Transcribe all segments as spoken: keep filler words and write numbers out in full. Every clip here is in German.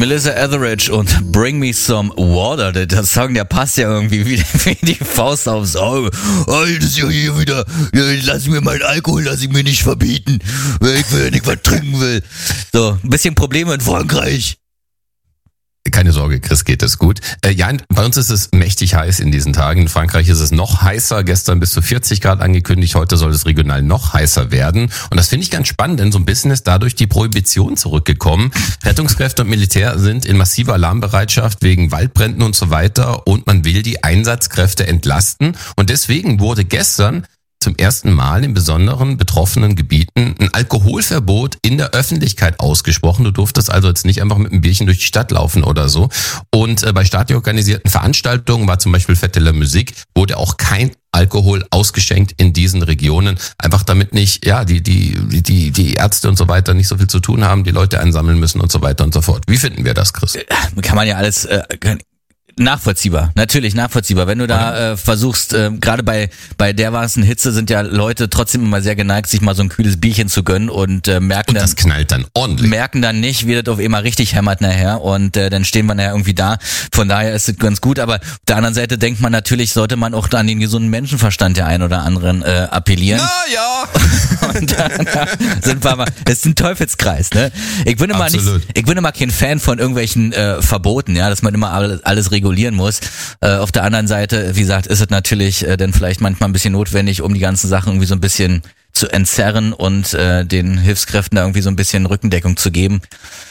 Melissa Etheridge und Bring Me Some Water. Der Song, der passt ja irgendwie wie, wie die Faust aufs Auge. Oh, das ist ja hier wieder, ja, lass mir meinen Alkohol, lass ich mir nicht verbieten, weil ich will ja nicht was trinken will. So, ein bisschen Probleme in Frankreich. Keine Sorge, Chris, geht es gut. Äh, ja, bei uns ist es mächtig heiß in diesen Tagen. In Frankreich ist es noch heißer. Gestern bis zu vierzig Grad angekündigt. Heute soll es regional noch heißer werden. Und das finde ich ganz spannend, denn so ein bisschen ist dadurch die Prohibition zurückgekommen. Rettungskräfte und Militär sind in massiver Alarmbereitschaft wegen Waldbränden und so weiter. Und man will die Einsatzkräfte entlasten. Und deswegen wurde gestern zum ersten Mal in besonderen betroffenen Gebieten ein Alkoholverbot in der Öffentlichkeit ausgesprochen. Du durftest also jetzt nicht einfach mit einem Bierchen durch die Stadt laufen oder so. Und äh, bei staatlich organisierten Veranstaltungen war zum Beispiel Fête de la Musique, wurde auch kein Alkohol ausgeschenkt in diesen Regionen, einfach damit nicht, ja, die, die, die, die Ärzte und so weiter nicht so viel zu tun haben, die Leute einsammeln müssen und so weiter und so fort. Wie finden wir das, Chris? Kann man ja alles, äh, nachvollziehbar, natürlich nachvollziehbar. Wenn du da äh, versuchst, äh, gerade bei bei dermaßen Hitze sind ja Leute trotzdem immer sehr geneigt, sich mal so ein kühles Bierchen zu gönnen und äh, merken und das dann knallt dann ordentlich. Merken dann nicht, wie das auf einmal richtig hämmert nachher und äh, dann stehen wir nachher irgendwie da. Von daher ist es ganz gut, aber auf der anderen Seite denkt man natürlich, sollte man auch an den gesunden Menschenverstand der einen oder anderen äh, appellieren. Na ja. Und dann da sind wir mal, das ist ein Teufelskreis, ne? Ich bin immer Absolut. nicht, ich bin immer kein Fan von irgendwelchen äh, Verboten, ja, dass man immer alles, alles regulieren muss. Äh, auf der anderen Seite, wie gesagt, ist es natürlich äh, dann vielleicht manchmal ein bisschen notwendig, um die ganzen Sachen irgendwie so ein bisschen zu entzerren und äh, den Hilfskräften da irgendwie so ein bisschen Rückendeckung zu geben.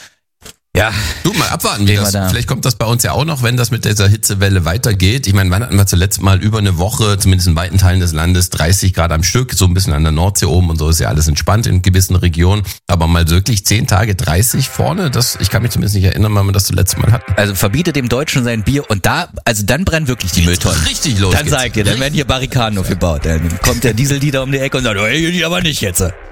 Ja. Du, mal abwarten, wie das, da. Vielleicht kommt das bei uns ja auch noch, wenn das mit dieser Hitzewelle weitergeht. Ich meine, wann hatten wir zuletzt mal über eine Woche, zumindest in weiten Teilen des Landes, dreißig Grad am Stück, so ein bisschen an der Nordsee oben und so ist ja alles entspannt in gewissen Regionen. Aber mal wirklich zehn Tage dreißig vorne, das, ich kann mich zumindest nicht erinnern, wann wir das zuletzt mal hatten. Also verbiete dem Deutschen sein Bier und da, also dann brennen wirklich die Mülltonnen. Richtig los. Dann sag ich dir, dann werden hier Barrikaden aufgebaut. Dann kommt der Dieseldealer um die Ecke und sagt, hey, aber nicht jetzt.